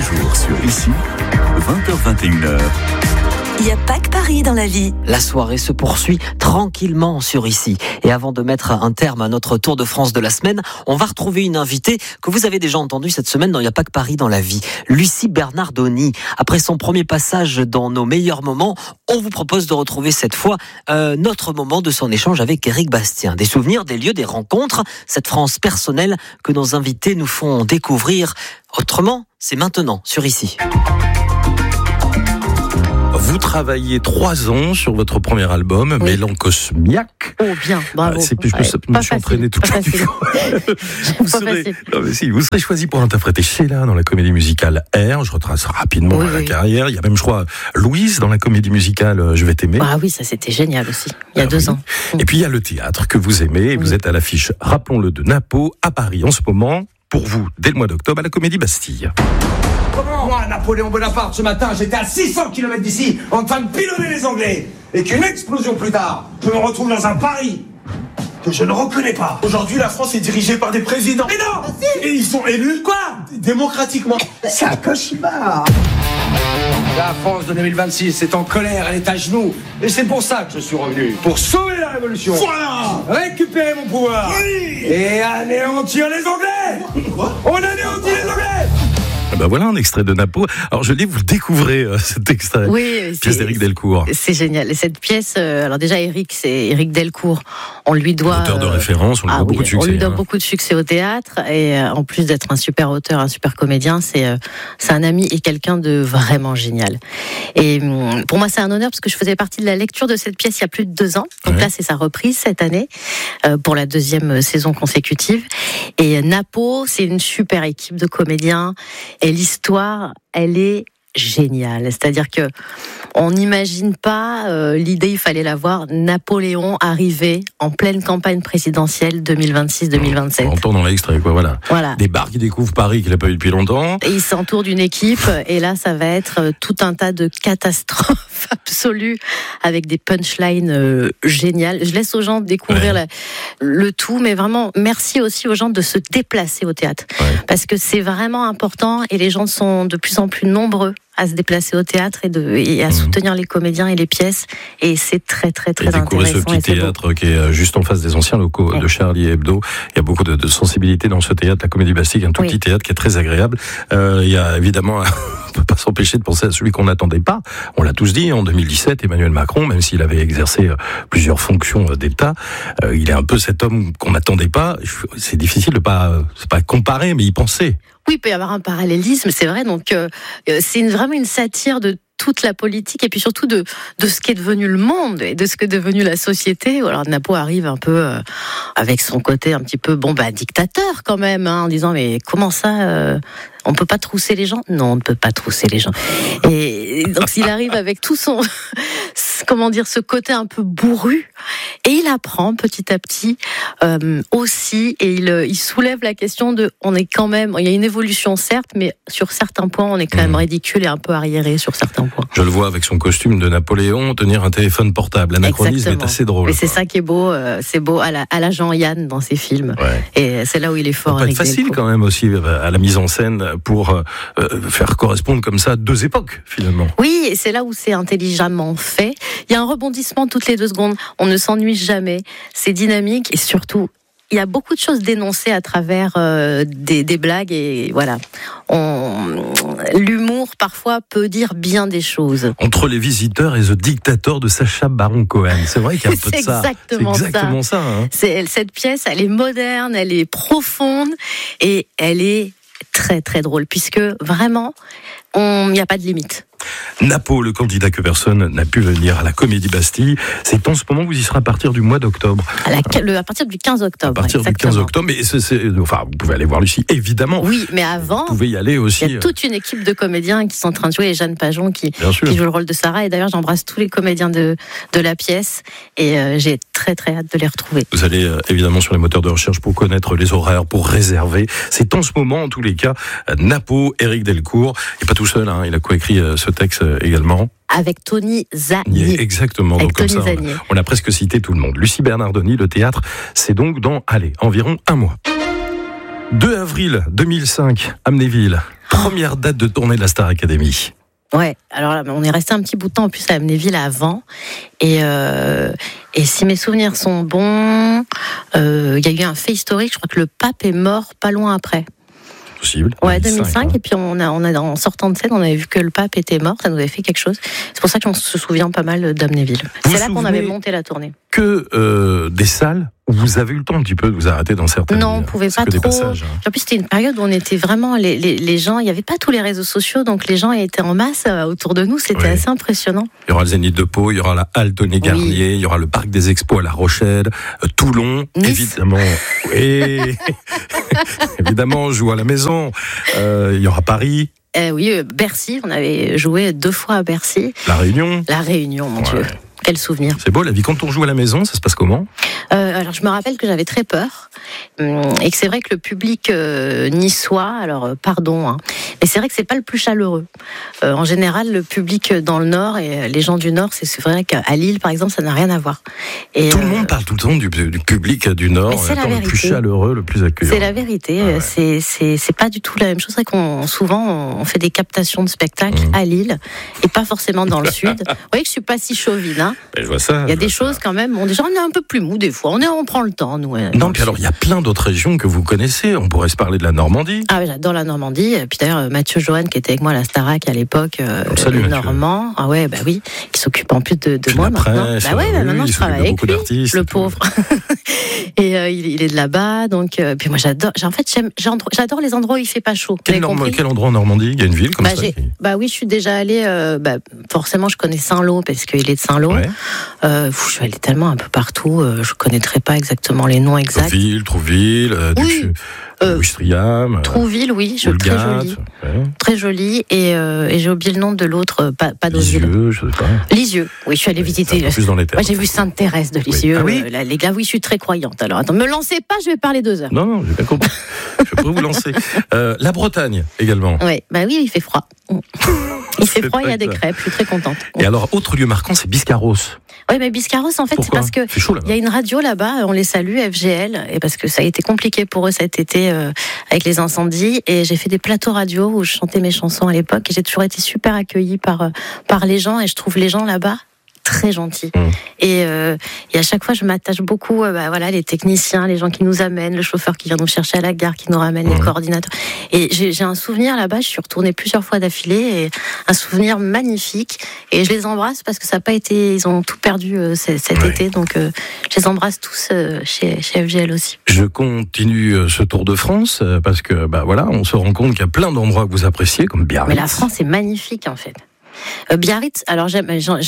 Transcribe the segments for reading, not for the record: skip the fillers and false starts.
jours sur Ici, 20h-21h. Il n'y a pas que Paris dans la vie. La soirée se poursuit tranquillement sur Ici. Et avant de mettre un terme à notre Tour de France de la semaine, on va retrouver une invitée que vous avez déjà entendue cette semaine dans Il n'y a pas que Paris dans la vie. Lucie Bernardoni. Après son premier passage dans Nos meilleurs moments, on vous propose de retrouver cette fois notre moment de son échange avec Éric Bastien. Des souvenirs, des lieux, des rencontres. Cette France personnelle que nos invités nous font découvrir. Autrement, c'est maintenant sur Ici. Vous travaillez 3 ans sur votre premier album, oui. Mélancosmiaque. Oh bien, bravo. Je me suis entraîné toute la nuit. Vous serez choisi pour interpréter Sheila dans la comédie musicale R. Je retrace rapidement la carrière. Il y a même, je crois, Louise dans la comédie musicale Je vais t'aimer. Ah oui, ça c'était génial aussi, il y a 2 ans. Et puis il y a le théâtre que vous aimez. Et vous êtes à l'affiche, rappelons-le, de Napo à Paris en ce moment. Pour vous, dès le mois d'octobre, à la Comédie Bastille. Comment moi, Napoléon Bonaparte, ce matin, j'étais à 600 km d'ici, en train de pilonner les Anglais, et qu'une explosion plus tard, je me retrouve dans un Paris que je ne reconnais pas. Aujourd'hui, la France est dirigée par des présidents. Mais non, et ils sont élus, quoi, démocratiquement. C'est un cauchemar. La France de 2026 est en colère, elle est à genoux. Et c'est pour ça que je suis revenu. Pour sauver la révolution. Voilà. Récupérer mon pouvoir. Oui. Et anéantir les Anglais. Quoi ? On anéantit les Anglais. Ben voilà un extrait de Napo. Alors je dis, vous le découvrez cet extrait. Oui, pièce d'Éric Delcourt. C'est génial. Et cette pièce, alors déjà c'est Éric Delcourt. On lui doit auteur de référence, on lui doit beaucoup de succès. On lui doit beaucoup de succès au théâtre et en plus d'être un super auteur, un super comédien, c'est un ami et quelqu'un de vraiment génial. Et pour moi c'est un honneur parce que je faisais partie de la lecture de cette pièce il y a plus de 2 ans. Donc là c'est sa reprise cette année pour la 2e saison consécutive. Et Napo, c'est une super équipe de comédiens. Et l'histoire, elle est géniale. C'est-à-dire que on n'imagine pas l'idée, il fallait la voir. Napoléon arrivé en pleine campagne présidentielle 2026-2027. On entend dans l'extrait, quoi, voilà. Des bars qui découvrent Paris qu'il n'a pas eu depuis longtemps. Et il s'entoure d'une équipe, et là, ça va être tout un tas de catastrophes absolues avec des punchlines géniales. Je laisse aux gens découvrir le tout, mais vraiment, merci aussi aux gens de se déplacer au théâtre. Parce que c'est vraiment important, et les gens sont de plus en plus nombreux à se déplacer au théâtre et à soutenir les comédiens et les pièces, et c'est très très très intéressant. Découvrir ce petit théâtre qui est juste en face des anciens locaux de Charlie Hebdo. Il y a beaucoup de sensibilité dans ce théâtre, la Comédie Bastille, un tout petit théâtre qui est très agréable. Il y a évidemment, on peut pas s'empêcher de penser à celui qu'on n'attendait pas. On l'a tous dit, en 2017, Emmanuel Macron, même s'il avait exercé plusieurs fonctions d'État, il est un peu cet homme qu'on n'attendait pas. C'est difficile de c'est pas comparer, mais y penser. Oui, il peut y avoir un parallélisme, c'est vrai. Donc, c'est vraiment une satire de toute la politique et puis surtout de ce qu'est devenu le monde et de ce qu'est devenu la société. Alors Napo arrive un peu avec son côté un petit peu dictateur quand même, en disant mais comment ça on peut pas trousser les gens ? Non, on ne peut pas trousser les gens. Et donc il arrive avec tout son ce côté un peu bourru, et il apprend petit à petit aussi, et il soulève la question de on est quand même, il y a une évolution certes, mais sur certains points on est quand même ridicule et un peu arriéré sur certains points. Je le vois avec son costume de Napoléon tenir un téléphone portable. L'anachronisme est assez drôle. Et c'est ça qui est beau, c'est beau à la Jean-Yann dans ses films. Et c'est là où il est fort. Ça peut être facile quand même aussi à la mise en scène pour faire correspondre comme ça 2 époques finalement. Oui, et c'est là où c'est intelligemment fait. Il y a un rebondissement toutes les 2 secondes. On ne s'ennuie jamais. C'est dynamique et surtout, il y a beaucoup de choses dénoncées à travers des blagues, et voilà. L'humour parfois peut dire bien des choses. Entre les visiteurs et The Dictator de Sacha Baron Cohen, c'est vrai qu'il y a un peu de ça. C'est exactement ça. Cette pièce, elle est moderne, elle est profonde et elle est très très drôle, puisque vraiment, il n'y a pas de limite. Napo, le candidat que personne n'a pu venir à la Comédie Bastille, c'est en ce moment, vous y serez à partir du mois d'octobre. À partir du 15 octobre. À partir du 15 octobre, mais vous pouvez aller voir Lucie, évidemment. Oui, mais avant, vous pouvez y aller aussi. Il y a toute une équipe de comédiens qui sont en train de jouer, et Jeanne Pajon qui joue le rôle de Sarah, et d'ailleurs j'embrasse tous les comédiens de la pièce, et j'ai très très hâte de les retrouver. Vous allez évidemment sur les moteurs de recherche pour connaître les horaires, pour réserver. C'est en ce moment, en tous les cas, Napo, Éric Delcourt, et pas tout seul, il a coécrit ce texte également. Avec Tony Zanier. Exactement. Donc comme ça, on a presque cité tout le monde. Lucie Bernardoni, le théâtre, c'est donc dans, environ 1 mois. 2 avril 2005, Amnéville. première date de tournée de la Star Academy. Ouais, alors là, on est resté un petit bout de temps en plus à Amnéville avant. Et si mes souvenirs sont bons, il y a eu un fait historique, je crois que le pape est mort pas loin après. Possible. Ouais, 2005. Et puis on a en sortant de scène, on avait vu que le pape était mort, ça nous avait fait quelque chose. C'est pour ça qu'on se souvient pas mal d'Amnéville. C'est là qu'on avait monté la tournée. Que des salles où vous avez eu le temps un petit peu de vous arrêter dans certaines. Non, on pouvait pas trop. Passages, En plus, c'était une période où on était vraiment les gens. Il y avait pas tous les réseaux sociaux, donc les gens étaient en masse autour de nous. C'était assez impressionnant. Il y aura le Zénith de Pau, il y aura la Halle Tony Garnier, il y aura le Parc des Expos à La Rochelle, Toulon, Nice. Évidemment. Oui, évidemment, on joue à la maison. Il y aura Paris. Oui, Bercy. On avait joué 2 fois à Bercy. La Réunion. La Réunion, mon Dieu. Quel souvenir. C'est beau la vie. Quand on joue à la maison, ça se passe comment ? Alors je me rappelle que j'avais très peur et que c'est vrai que le public niçois, alors pardon, hein, mais c'est vrai que c'est pas le plus chaleureux. En général, le public dans le Nord et les gens du Nord, c'est vrai qu'à Lille, par exemple, ça n'a rien à voir. Et tout le monde parle tout le temps du public du Nord, étant le plus chaleureux, le plus accueillant. C'est la vérité. C'est pas du tout la même chose. C'est vrai qu'on souvent on fait des captations de spectacles à Lille et pas forcément dans le Sud. Vous voyez que je suis pas si chauvine, hein. Je vois ça. Il y a des choses quand même. On est un peu plus mou des fois. On prend le temps, nous. Non, puis alors il y a plein d'autres régions que vous connaissez. On pourrait se parler de la Normandie. Ah oui, j'adore la Normandie. Puis d'ailleurs, Mathieu Johan, qui était avec moi à la Starac à l'époque, normand. Ah ouais, bah oui, qui s'occupe en plus de moi maintenant. Bah ouais, maintenant je travaille avec lui, le pauvre. Et il est de là-bas, donc puis moi j'adore. En fait, j'adore les endroits où il fait pas chaud. Quel endroit en Normandie ? Il y a une ville comme ça. Bah oui, je suis déjà allée. Forcément, je connais Saint-Lô parce qu'il est de Saint-Lô. Ouais. Je suis allée tellement un peu partout. Je connaîtrais pas exactement les noms exacts. Trouville, Ouistreham. Trouville, oui, très joli. Ouais. Très joli. Et j'ai oublié le nom de l'autre, pas d'Osile. Lisieux, je sais pas. Lisieux, oui, je suis allée visiter. Plus dans les terres. Moi, j'ai vu Sainte-Thérèse de Lisieux. Oui. Ah oui Les gars, oui, je suis très croyante. Alors, attends, me lancez pas, je vais parler 2 heures. Non, j'ai bien compris. Je peux vous lancer. La Bretagne, également. Oui, il fait froid. Il fait froid, il y a des crêpes, je suis très contente. Et alors, autre lieu marquant, c'est Biscarrosse. Oui, mais Biscarrosse, en fait, pourquoi ? c'est parce que c'est chaud, là-bas. Il y a une radio là-bas, on les salue, FGL, et parce que ça a été compliqué pour eux cet été avec les incendies, et j'ai fait des plateaux radio où je chantais mes chansons à l'époque, et j'ai toujours été super accueillie par les gens, et je trouve les gens là-bas très gentils. Et à chaque fois, je m'attache beaucoup, les techniciens, les gens qui nous amènent, le chauffeur qui vient nous chercher à la gare, qui nous ramène, les coordinateurs. Et j'ai un souvenir là-bas, je suis retournée plusieurs fois d'affilée, et un souvenir magnifique. Et je les embrasse parce que ça n'a pas été, ils ont tout perdu cet été, donc je les embrasse tous chez FGL aussi. Je continue ce tour de France parce que on se rend compte qu'il y a plein d'endroits que vous appréciez, comme Biarritz. Mais la France est magnifique en fait. Biarritz, alors j'en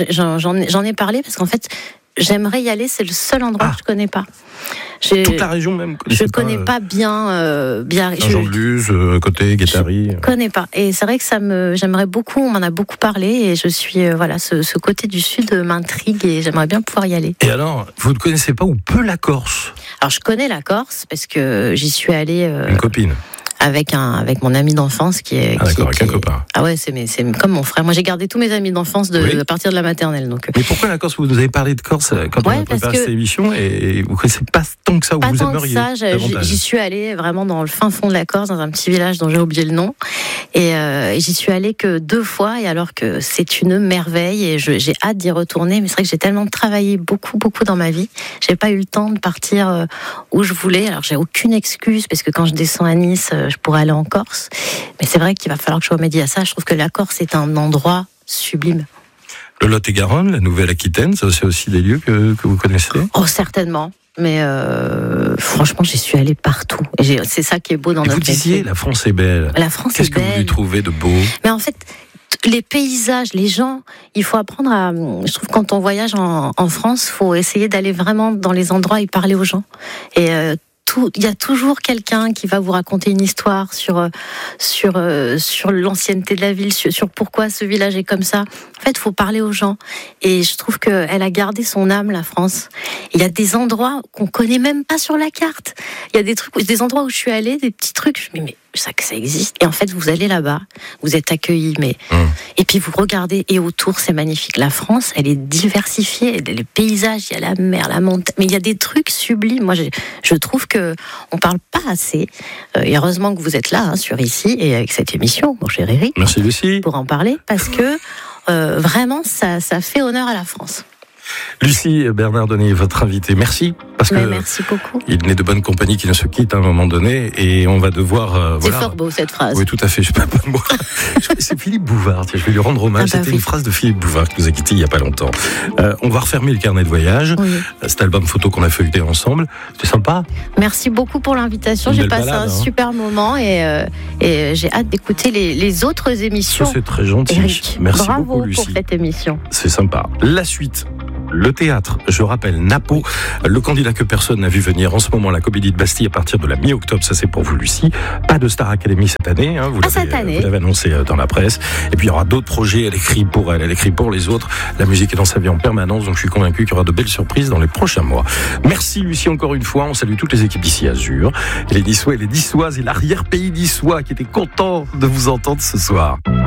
ai parlé parce qu'en fait j'aimerais y aller, c'est le seul endroit que je connais pas. Toute la région même. Je connais pas bien Biarritz. Saint-Jean-de-Luz, côté Guétari. Je connais pas. Et c'est vrai que j'aimerais beaucoup. On m'en a beaucoup parlé et je suis ce côté du sud m'intrigue et j'aimerais bien pouvoir y aller. Et alors, vous ne connaissez pas ou peu la Corse ? Alors je connais la Corse parce que j'y suis allée. Une copine. Avec mon ami d'enfance qui est. Avec un copain. Ah ouais, c'est comme mon frère. Moi, j'ai gardé tous mes amis d'enfance à partir de la maternelle. Donc. Mais pourquoi la Corse ? Vous nous avez parlé de Corse quand on a préparé cette émission et vous ne connaissez pas tant que ça où vous aimeriez. Pas tant que ça. J'y suis allée vraiment dans le fin fond de la Corse, dans un petit village dont j'ai oublié le nom. Et j'y suis allée que 2 fois. Et alors que c'est une merveille et j'ai hâte d'y retourner. Mais c'est vrai que j'ai tellement travaillé beaucoup dans ma vie. J'ai pas eu le temps de partir où je voulais. Alors j'ai aucune excuse parce que quand je descends à Nice, je pourrais aller en Corse. Mais c'est vrai qu'il va falloir que je remédie à ça. Je trouve que la Corse est un endroit sublime. Le Lot-et-Garonne, la Nouvelle-Aquitaine, ça c'est aussi des lieux que vous connaissez ? Oh, certainement. Mais franchement, j'y suis allée partout. Et c'est ça qui est beau dans notre métier. Vous disiez, la France est belle. La France Qu'est-ce est belle. que vous y trouvez de beau ? Mais en fait, les paysages, les gens, il faut apprendre à... Je trouve que quand on voyage en France, il faut essayer d'aller vraiment dans les endroits et parler aux gens. Et il y a toujours quelqu'un qui va vous raconter une histoire sur l'ancienneté de la ville, sur pourquoi ce village est comme ça. En fait, il faut parler aux gens. Et je trouve qu'elle a gardé son âme, la France. Il y a des endroits qu'on connaît même pas sur la carte. Il y a des endroits où je suis allée, des petits trucs. Mais ça que ça existe. Et en fait, vous allez là-bas, vous êtes accueillis, mais et puis vous regardez et autour, c'est magnifique. La France, elle est diversifiée, les paysages, il y a la mer, la montagne, mais il y a des trucs sublimes. Moi, je trouve que on parle pas assez. Et heureusement que vous êtes là, sur Ici et avec cette émission, mon cher Eric. Merci Lucie. Pour en parler, parce que vraiment, ça fait honneur à la France. Lucie Bernardoni, votre invitée. Merci. Parce que merci beaucoup. Il n'est de bonne compagnie qui ne se quitte à un moment donné et on va devoir... c'est fort beau cette phrase. Oui, tout à fait. Je sais pas le mot. C'est Philippe Bouvard. Tiens, je vais lui rendre hommage. C'était une phrase de Philippe Bouvard qui nous a quittés il y a pas longtemps. On va refermer le carnet de voyage. Oui. Cet album photo qu'on a feuilleté ensemble. C'était sympa. Merci beaucoup pour l'invitation. J'ai passé un super moment et j'ai hâte d'écouter les autres émissions. Ça, c'est très gentil. Eric, merci bravo beaucoup, Lucie. Pour cette émission. C'est sympa. La suite. Le théâtre, je rappelle, Napo, le candidat que personne n'a vu venir en ce moment, la Comédie de Bastille à partir de la mi-octobre, ça c'est pour vous Lucie. Pas de Star Academy cette année, vous l'avez annoncé dans la presse. Et puis il y aura d'autres projets, elle écrit pour elle écrit pour les autres. La musique est dans sa vie en permanence, donc je suis convaincu qu'il y aura de belles surprises dans les prochains mois. Merci Lucie encore une fois, on salue toutes les équipes d'ici Azur, les Niçois et les Niçoises et l'arrière-pays niçois qui étaient contents de vous entendre ce soir.